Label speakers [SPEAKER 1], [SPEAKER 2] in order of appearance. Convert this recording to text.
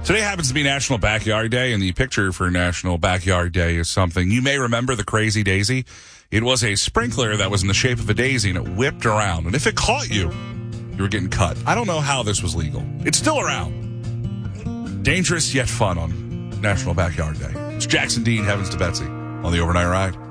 [SPEAKER 1] Today happens to be National Backyard Day, and the picture for National Backyard Day is something. You may remember the Crazy Daisy. It was a sprinkler that was in the shape of a daisy, and it whipped around. And if it caught you, you were getting cut. I don't know how this was legal. It's still around. Dangerous yet fun on National Backyard Day. It's Jackson Dean, Heavens to Betsy on the Overnight Ride.